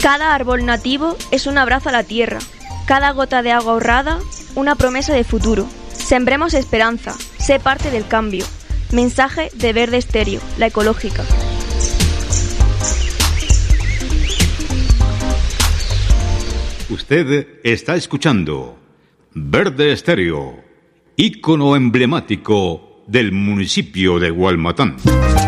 Cada árbol nativo es un abrazo a la tierra. Cada gota de agua ahorrada, una promesa de futuro. Sembremos esperanza. Sé parte del cambio. Mensaje de Verde Estéreo, la ecológica. Usted está escuchando Verde Estéreo, ícono emblemático del municipio de Gualmatán.